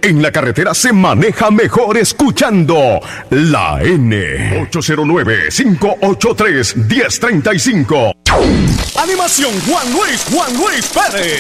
En la carretera se maneja mejor escuchando la N. 809-583-1035. Animación Juan Luis Pérez.